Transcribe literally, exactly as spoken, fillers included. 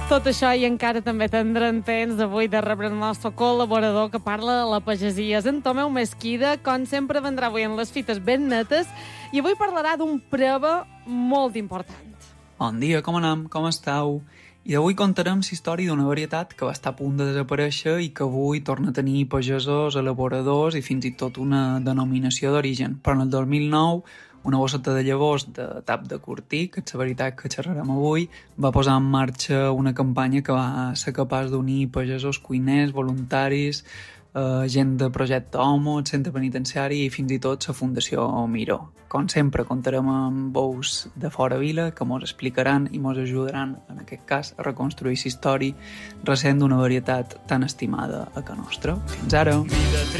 Tot això i encara també tindrem temps avui de rebre el nostre col·laborador que parla de la pagesia. És en Tomeu Mesquida, com sempre vendrà avui en les fites ben netes i avui parlarà d'un prova molt important. Bon dia, com anem? Com esteu? I avui contarem la història d'una varietat que va estar a punt de desaparèixer i que avui torna a tenir pagesos, elaboradors i fins i tot una denominació d'origen. Però en el dos mil nou, una bosseta de llavors de tap de cortí, que és la veritat que xerrarem avui, va posar en marxa una campanya que va ser capaç d'unir pagesos, cuiners, voluntaris, eh, gent de Projecte Homo, el centre penitenciari i fins i tot la Fundació Miró. Com sempre, contarem amb veus de fora vila que mos explicaran i mos ajudaran, en aquest cas, a reconstruir la història recent d'una varietat tan estimada a ca nostra. Fins ara!